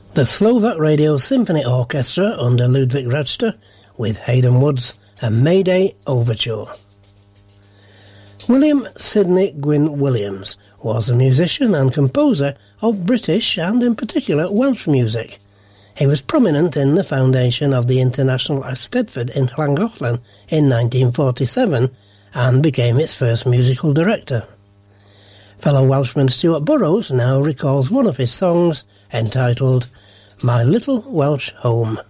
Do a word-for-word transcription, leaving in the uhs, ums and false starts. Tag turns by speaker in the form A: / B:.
A: The Slovak Radio Symphony Orchestra under Ludwig Radster with Hayden Woods and Mayday Overture. William Sidney Gwyn Williams was a musician and composer of British and in particular Welsh music. He was prominent in the foundation of the International Eisteddfod in Llangollen in nineteen forty-seven and became its first musical director. Fellow Welshman Stuart Burrows now recalls one of his songs entitled My Little Welsh Home.